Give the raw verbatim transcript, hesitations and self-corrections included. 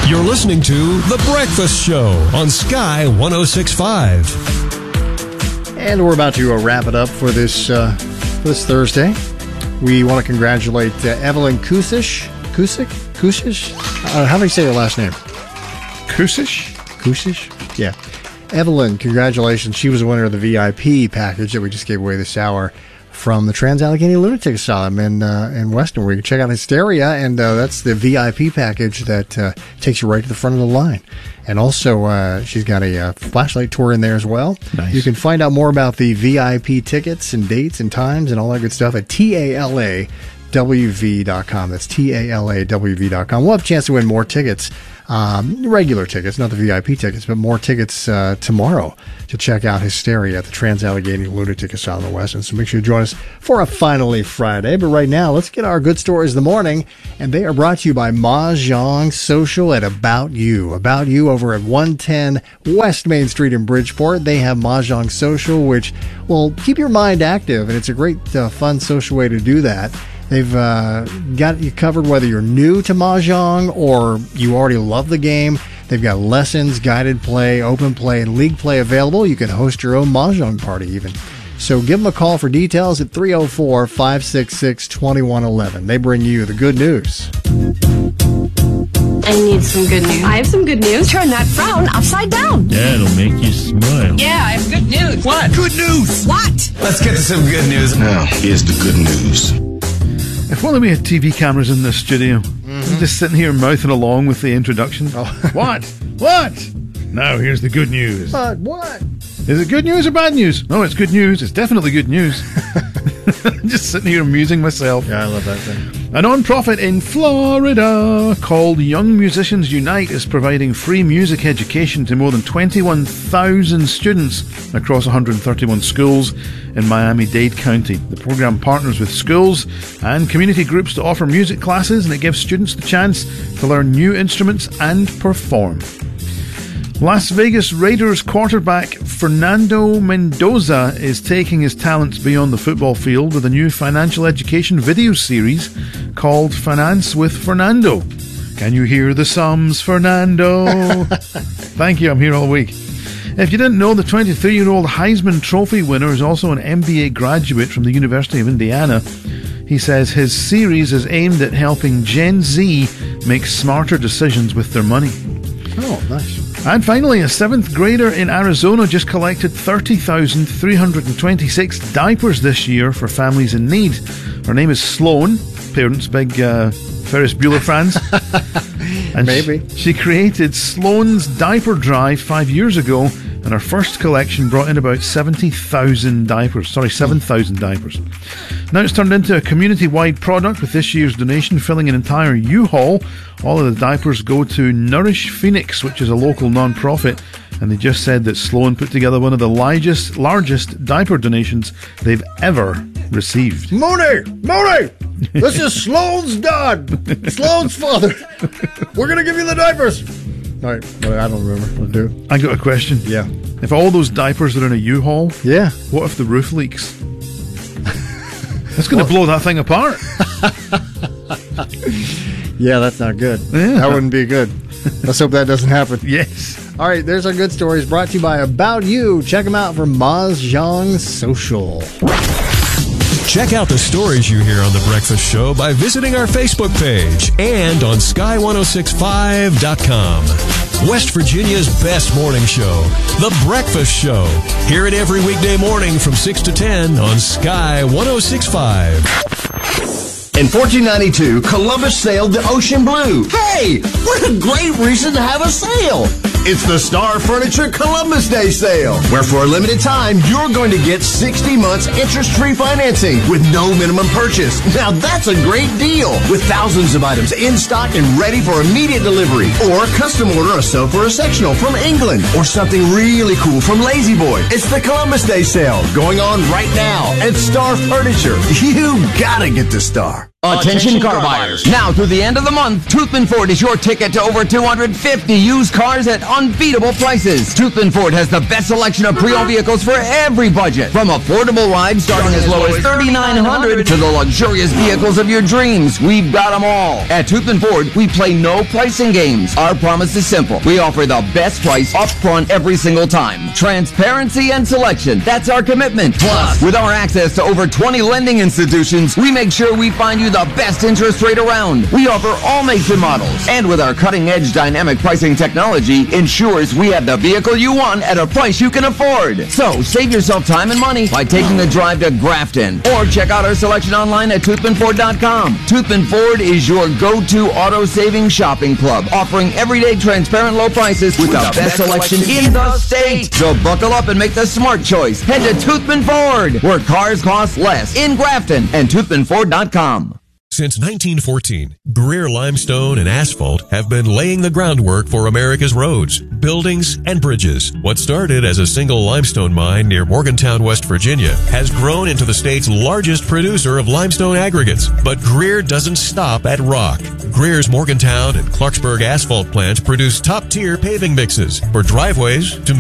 You're listening to The Breakfast Show on Sky one oh six point five. And we're about to uh, wrap it up for this uh, for this Thursday. We want to congratulate uh, Evelyn Kusish. Kusick? Kusish? Uh, how do you say your last name? Kusish? Kusish? Yeah. Evelyn, congratulations. She was a winner of the V I P package that we just gave away this hour from the Trans-Allegheny Lunatic Asylum in, uh, in Weston, where you can check out Hysteria, and uh, that's the V I P package that uh, takes you right to the front of the line. And also, uh, she's got a uh, flashlight tour in there as well. Nice. You can find out more about the V I P tickets and dates and times and all that good stuff at T A L A W V dot com. That's T A L A W V dot com. We'll have a chance to win more tickets. Um, regular tickets, not the V I P tickets, but more tickets uh, tomorrow to check out Hysteria at the Trans-Allegheny Lunatic Asylum in Weston. So make sure you join us for a Finally Friday. But right now, let's get our good stories of the morning, and they are brought to you by Mahjong Social at About You. About You over at one ten West Main Street in Bridgeport. They have Mahjong Social, which will keep your mind active, and it's a great, uh, fun social way to do that. They've uh, got you covered whether you're new to Mahjong or you already love the game. They've got lessons, guided play, open play, and league play available. You can host your own Mahjong party even. So give them a call for details at three oh four, five six six, two one one one. They bring you the good news. I need some good news. I have some good news. Turn that frown upside down. That'll make you smile. Yeah, I have good news. What? Good news. What? Let's get to some good news. Now, here's the good news. If only we had T V cameras in this studio. Mm-hmm. I'm just sitting here mouthing along with the introduction. Oh. What? What? Now here's the good news. But what? Is it good news or bad news? No, it's good news. It's definitely good news. I'm just sitting here amusing myself. Yeah, I love that thing. A non-profit in Florida called Young Musicians Unite is providing free music education to more than twenty-one thousand students across one hundred thirty-one schools in Miami-Dade County. The program partners with schools and community groups to offer music classes, and it gives students the chance to learn new instruments and perform. Las Vegas Raiders quarterback Fernando Mendoza is taking his talents beyond the football field with a new financial education video series called Finance with Fernando. Can you hear the Psalms, Fernando? Thank you, I'm here all week. If you didn't know, the twenty-three-year-old Heisman Trophy winner is also an M B A graduate from the University of Indiana. He says his series is aimed at helping Gen Z make smarter decisions with their money. Oh, nice. And finally, a seventh grader in Arizona just collected thirty thousand three hundred twenty-six diapers this year for families in need. Her name is Sloan. Parents, big uh, Ferris Bueller fans. And Maybe. She, she created Sloan's Diaper Drive five years ago, and her first collection brought in about seventy thousand diapers. Sorry, seven thousand diapers. Now it's turned into a community-wide product, with this year's donation filling an entire U-Haul. All of the diapers go to Nourish Phoenix, which is a local non-profit, and they just said that Sloan put together one of the largest, largest diaper donations they've ever received. Mooney! Mooney! This is Sloan's dad! Sloan's father! We're gonna give you the diapers! Alright, but I don't remember what to do. I got a question. Yeah. If all those diapers are in a U-Haul, Yeah. what if the roof leaks? It's going to blow that thing apart. Yeah, that's not good. Yeah. That wouldn't be good. Let's hope that doesn't happen. Yes. All right, there's our good stories brought to you by About You. Check them out from Mahjong Social. Check out the stories you hear on The Breakfast Show by visiting our Facebook page and on sky one oh six five dot com. West Virginia's best morning show, The Breakfast Show. Hear it every weekday morning from six to ten on Sky one oh six point five. In fourteen ninety-two, Columbus sailed the ocean blue. Hey, what a great reason to have a sail. It's the Star Furniture Columbus Day Sale, where for a limited time, you're going to get sixty months interest-free financing with no minimum purchase. Now that's a great deal, with thousands of items in stock and ready for immediate delivery. Or custom order a sofa or a sectional from England, or something really cool from Lazy Boy. It's the Columbus Day Sale, going on right now at Star Furniture. You gotta get to Star. Attention car buyers. Now through the end of the month, Toothman Ford is your ticket to over two hundred fifty used cars at unbeatable prices. Toothman Ford has the best selection of pre-owned vehicles for every budget. From affordable rides starting as low as thirty-nine hundred dollars to the luxurious vehicles of your dreams. We've got them all. At Toothman Ford, we play no pricing games. Our promise is simple. We offer the best price up front every single time. Transparency and selection. That's our commitment. Plus, with our access to over twenty lending institutions, we make sure we find you the best interest rate around. We offer all makes and models. And with our cutting-edge dynamic pricing technology, ensures we have the vehicle you want at a price you can afford. So, save yourself time and money by taking the drive to Grafton. Or check out our selection online at toothman ford dot com. Toothman Ford is your go-to auto-saving shopping club, offering everyday transparent low prices with, with the, the best, best selection in the state. So buckle up and make the smart choice. Head to Toothman Ford, where cars cost less, in Grafton, and toothman ford dot com. Since nineteen fourteen, Greer Limestone and Asphalt have been laying the groundwork for America's roads, buildings, and bridges. What started as a single limestone mine near Morgantown, West Virginia, has grown into the state's largest producer of limestone aggregates. But Greer doesn't stop at rock. Greer's Morgantown and Clarksburg asphalt plants produce top-tier paving mixes for driveways to